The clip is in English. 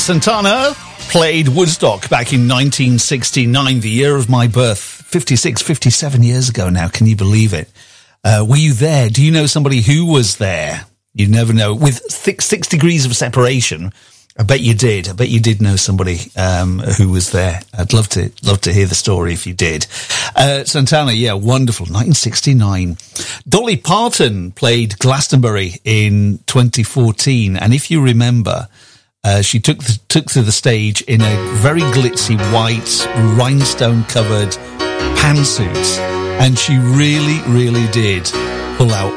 Santana played Woodstock back in 1969, the year of my birth. 57 years ago now. Can you believe it? Were you there? Do you know somebody who was there? You never know. With 6 degrees of separation, I bet you did. I bet you did know somebody who was there. I'd love to hear the story if you did. Santana, yeah, wonderful. 1969. Dolly Parton played Glastonbury in 2014, and if you remember, she took to the stage in a very glitzy white rhinestone-covered pantsuit, and she really, really did pull out